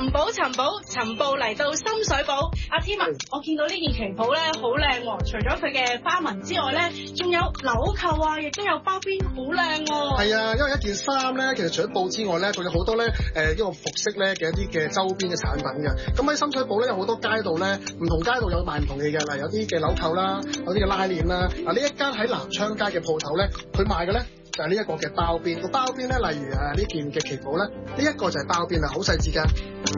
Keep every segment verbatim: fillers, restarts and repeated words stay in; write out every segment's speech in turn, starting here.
尋寶尋寶尋寶嚟到深水埗。阿天啊，我見到呢件旗袍咧好靚喎，除咗佢嘅花紋之外咧，仲有紐扣啊，亦都有包邊，好靚喎。 係啊，因為一件衫咧，其實除咗布之外咧，仲有好多咧誒呢個服飾咧嘅一啲嘅周邊嘅產品嘅。咁喺深水埗咧有好多街道咧，唔同街道有賣唔同嘅嘢，例如有啲嘅紐扣啦，有啲嘅拉鏈啦。嗱，呢一間喺南昌街嘅鋪頭咧，佢賣嘅咧就係呢一個嘅包邊。個包邊咧，例如誒呢件嘅旗袍咧，呢一個就係包邊啦，好細緻㗎。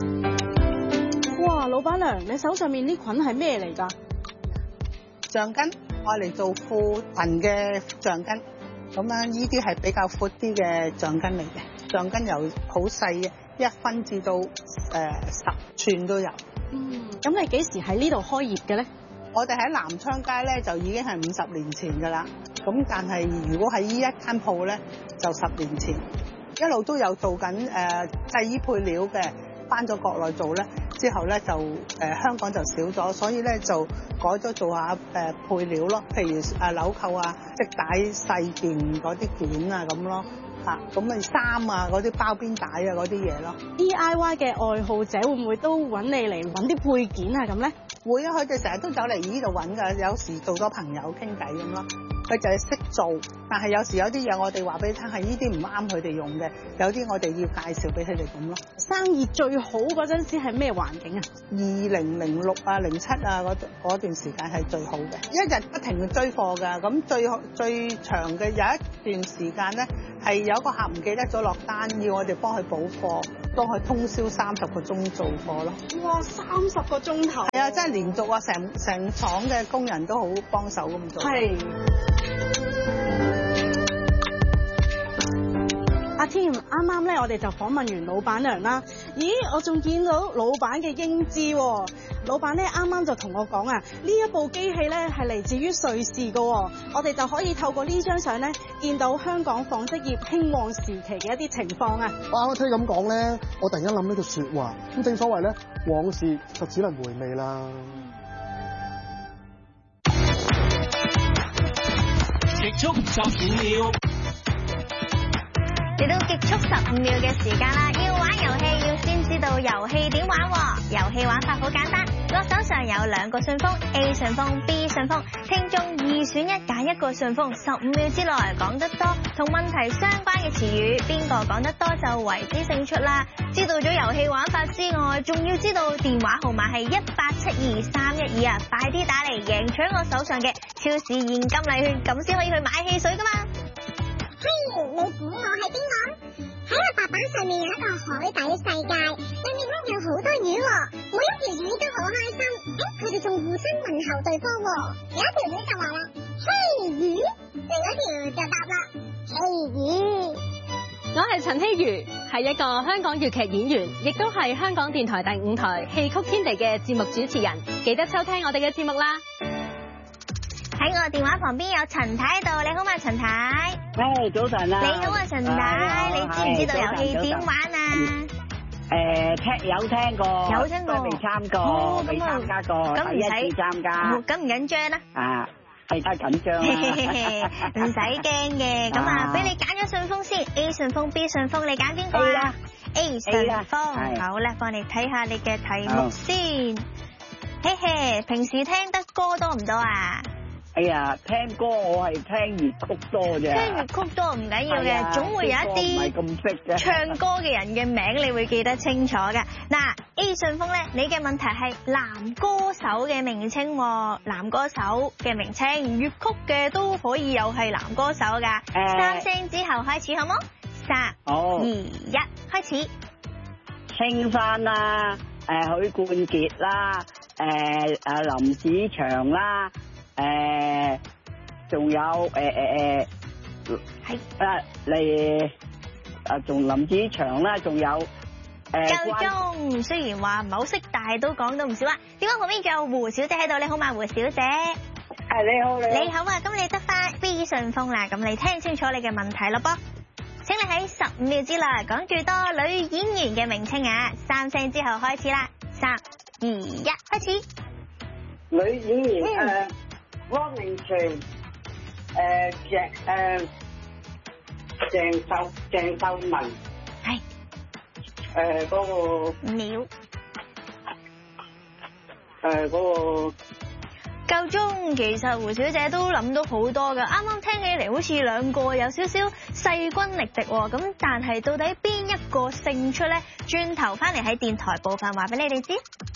哇，老闆娘，你手上面呢捆係咩嚟㗎？ 橡筋，愛嚟做褲裙嘅橡筋。咁樣呢啲係比較闊啲嘅橡筋嚟嘅，橡筋由好細嘅一分至到誒十寸都有。 嗯，咁你幾時喺呢度開業嘅咧？ 我哋喺南昌街咧就已經係五十年前㗎啦。咁但係如果喺呢一間鋪咧，就十年前一路都有做緊誒製衣配料嘅，返咗國內做咧，之後咧就誒、呃、香港就少咗，所以咧就改咗做下誒、呃、配料咯，譬如誒紐扣啊、織帶細件嗰啲件啊咁咯，嚇咁咪衫啊嗰啲包邊帶啊嗰啲嘢咯。 D I Y 嘅愛好者會唔會都揾你嚟揾啲配件啊咁咧？ 會啊，佢哋成日都走嚟呢度揾㗎，有時做咗朋友傾偈咁咯。佢就係識做，但係有時有啲嘢我哋話俾你聽係呢啲唔啱佢哋用嘅，有啲我哋要介紹俾佢哋咁咯。 生意最好嗰陣時係咩環境啊？ 二零零六啊、零七啊嗰嗰段時間係最好嘅，一日不停去追貨㗎。咁最最長嘅有一段時間咧，係有個客唔記得咗落單，要我哋幫佢補貨，幫佢通宵三十個鐘做貨咯。 哇，三十個鐘頭！ 係啊，真係連續啊，成成廠嘅工人都好幫手咁做。 係。阿添，啱啱咧，我哋就訪問完老闆娘啦。咦，我仲見到老闆嘅英姿喎。老闆咧啱啱就同我講啊，呢一部機器咧係嚟自於瑞士嘅。我哋就可以透過呢張相咧，見到香港紡織業興旺時期嘅一啲情況啊。 哇！我聽咁講咧，我突然間諗呢句説話，咁正所謂咧，往事就只能回味啦。 極速十五秒， 嚟到極速十五秒嘅時間啦！要玩遊戲要先知道遊戲點玩喎。遊戲玩法好簡單，我手上有兩個信封 ，A 信封、B 信封，聽眾二選一揀一個信封，十五秒之內講得多同問題相關嘅詞語，邊個講得多就為之勝出啦！知道咗遊戲玩法之外，仲要知道電話號碼係一八七二三一二啊！快啲打嚟贏取我手上嘅超市現金禮券，咁先可以去買汽水噶嘛！ 嘿，你估我係邊個？喺我白板上面有一個海底世界，裏面咧有好多魚喎，每一條魚都好開心。誒，佢哋仲互相問候對方喎。有一條魚就話啦：嘿魚，另一條就答啦：嘿魚。 我係陳希瑜，係一個香港粵劇演員，亦都係香港電台第五台戲曲天地嘅節目主持人。記得收聽我哋嘅節目啦。 喺我電話旁邊有陳太喺度，你好嘛陳太？ 誒，早晨啊！ 你好啊陳太，你知唔知道遊戲點玩啊？ 誒，聽有聽過， 有聽過， 未參過，未參加過，第一次參加。 緊唔緊張啊？ 啊，係太緊張啦！ 唔使驚嘅，咁啊，俾你揀咗信封先 ，A 信封、B 信封，你揀邊個啊 ？A 信封，好啦，幫你睇下你嘅題目先。嘿嘿，平時聽得歌多唔多啊？ 哎呀，聽歌我係聽粵曲多啫。 聽粵曲多唔緊要嘅，總會有一啲唔係咁識嘅唱歌嘅人嘅名，你會記得清楚嘅。嗱 ，A 信封咧，你嘅問題係男歌手嘅名稱，男歌手嘅名稱，粵曲嘅都可以有係男歌手噶。 誒， 三聲之後開始好冇？三、 好， 二、一，開始。 青山啦，誒許冠傑啦，誒誒林子祥啦。誒，仲有誒誒誒， 係啊嚟啊，仲林子祥啦，仲有誒。 夠鐘，雖然話唔係好識，但係都講到唔少啦。點解旁邊仲有胡小姐喺度？你好嘛，胡小姐。誒， 你好，你好。 你好啊，咁你得翻 B 信封啦，咁你聽清楚你嘅問題咯噃。請你喺十五秒之內講最多女演員嘅名稱啊！三聲之後開始啦，三、二、一，開始。 女演員誒。汪明荃，誒鄭誒鄭秀鄭秀文， 係誒嗰個鳥。 誒嗰個。 夠鐘，其實胡小姐都諗到好多㗎，啱啱聽起嚟好似兩個有少少勢均力敵喎，咁但係到底邊一個勝出呢？轉頭翻嚟喺電台部分話俾你哋知。